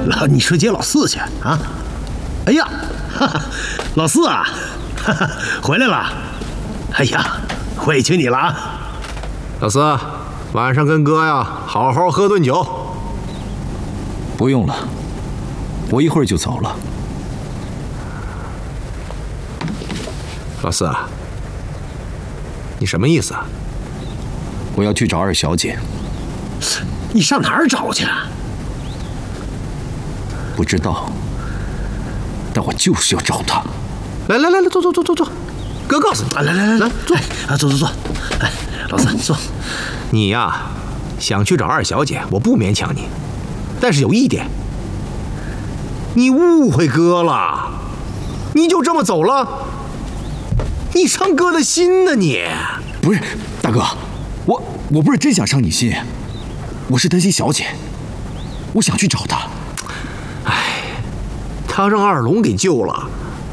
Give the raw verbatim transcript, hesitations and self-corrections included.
老，你去接老四去啊！哎呀，哈哈，老四啊，哈哈，回来了！哎呀，委屈你了啊！ 老四，晚上跟哥呀好好喝顿酒。 不用了，我一会儿就走了。 老四啊，你什么意思啊？ 我要去找二小姐。 你上哪儿找去？ 不知道，但我就是要找她。 来来来来，坐坐坐坐坐，哥告诉你， 啊，来来来来，坐啊，坐坐坐。哎，老四坐。 你呀，想去找二小姐，我不勉强你，但是有一点，你误会哥了，你就这么走了，你伤哥的心呢？你不是大哥，我我不是真想伤你心，我是担心小姐，我想去找她。 哎，他让二龙给救了，